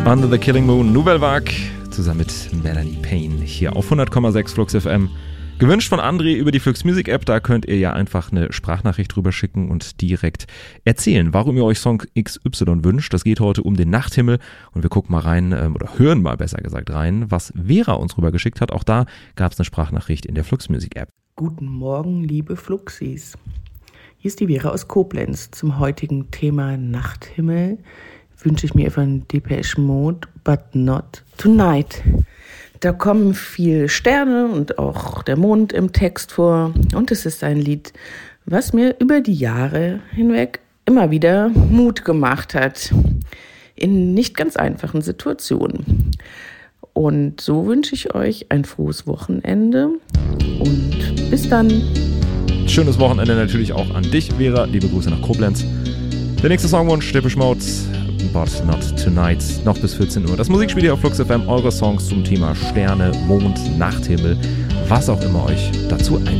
Under the Killing Moon, Nouvelle Vague, zusammen mit Melanie Payne hier auf 100,6 Flux FM. Gewünscht von André über die Flux Music App, da könnt ihr ja einfach eine Sprachnachricht drüber schicken und direkt erzählen, warum ihr euch Song XY wünscht. Das geht heute um den Nachthimmel und wir gucken mal rein, oder hören mal besser gesagt rein, was Vera uns rüber geschickt hat. Auch da gab es eine Sprachnachricht in der Flux Music App. Guten Morgen, liebe Fluxis. Hier ist die Vera aus Koblenz. Zum heutigen Thema Nachthimmel wünsche ich mir von Depeche Mode, But Not Tonight. Da kommen viele Sterne und auch der Mond im Text vor. Und es ist ein Lied, was mir über die Jahre hinweg immer wieder Mut gemacht hat. In nicht ganz einfachen Situationen. Und so wünsche ich euch ein frohes Wochenende. Und bis dann. Schönes Wochenende natürlich auch an dich, Vera. Liebe Grüße nach Koblenz. Der nächste Songwunsch, Depeche Mode, But Not Tonight, noch bis 14 Uhr. Das Musikspiel hier auf Flux FM, eure Songs zum Thema Sterne, Mond, Nachthimmel, was auch immer euch dazu einfällt.